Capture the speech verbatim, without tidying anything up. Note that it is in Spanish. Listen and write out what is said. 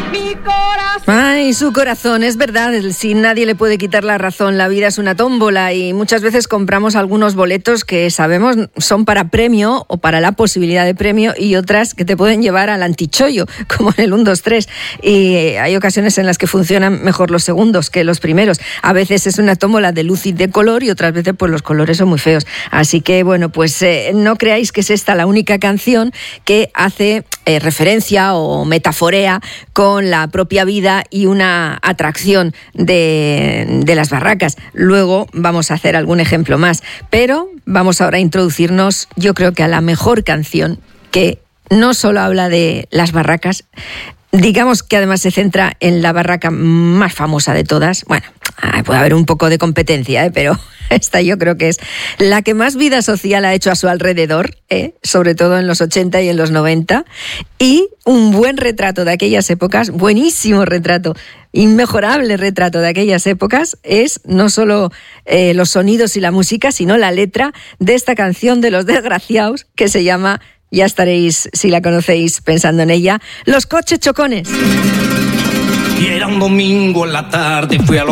Ay, su corazón, es verdad, si nadie le puede quitar la razón, la vida es una tómbola y muchas veces compramos algunos boletos que sabemos son para premio o para la posibilidad de premio y otras que te pueden llevar al antichollo, como en el uno, dos, tres, y hay ocasiones en las que funcionan mejor los segundos que los primeros. A veces es una tómbola de luz y de color y otras veces pues los colores son muy feos. Así que bueno, pues eh, no creáis que es esta la única canción que hace eh, referencia o metaforea con la propia vida y una atracción de, de las barracas. Luego vamos a hacer algún ejemplo más, pero vamos ahora a introducirnos, yo creo que a la mejor canción que no solo habla de las barracas, digamos que además se centra en la barraca más famosa de todas. Bueno, puede haber un poco de competencia, ¿eh? Pero esta yo creo que es la que más vida social ha hecho a su alrededor, ¿eh? Sobre todo en los ochenta y en los noventa, y un buen retrato de aquellas épocas, buenísimo retrato, inmejorable retrato de aquellas épocas, es no solo eh, los sonidos y la música, sino la letra de esta canción de Los Desgraciados, que se llama, ya estaréis, si la conocéis, pensando en ella, Los Coches Chocones. Y era un domingo en la tarde, fui a